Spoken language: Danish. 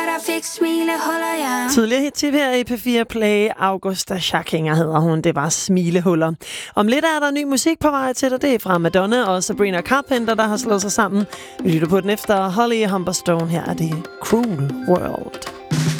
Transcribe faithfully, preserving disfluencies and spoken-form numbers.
Tidligere hit her i P fire Play. Augusta Schackinger hedder hun. Det var Smilehuller. Om lidt er der ny musik på vej til dig. Det er fra Madonna og Sabrina Carpenter, der har slået sig sammen. Vi lytter på den efter Holly Humberstone. Her er det Cruel World.